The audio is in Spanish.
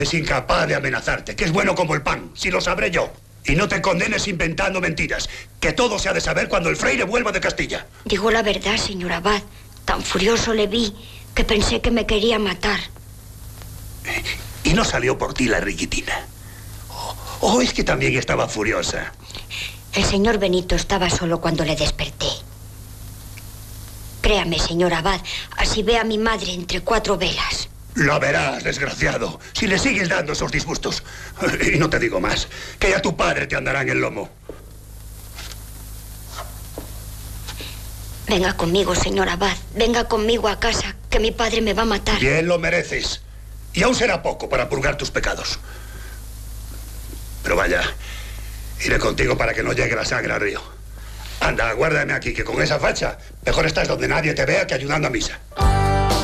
Es incapaz de amenazarte, que es bueno como el pan, si lo sabré yo. Y no te condenes inventando mentiras, que todo se ha de saber cuando el fraile vuelva de Castilla. Digo la verdad, señor abad. Tan furioso le vi que pensé que me quería matar. ¿Y no salió por ti la riquitina? ¿O es que también estaba furiosa? El señor Benito estaba solo cuando le desperté. Créame, señor abad, así ve a mi madre entre 4 velas. Lo verás, desgraciado, si le sigues dando esos disgustos. Y no te digo más, que ya tu padre te andará en el lomo. Venga conmigo, señor abad. Venga conmigo a casa, que mi padre me va a matar. Bien lo mereces. Y aún será poco para purgar tus pecados. Pero vaya, iré contigo para que no llegue la sangre al río. Anda, aguárdame aquí, que con esa facha mejor estás donde nadie te vea que ayudando a misa.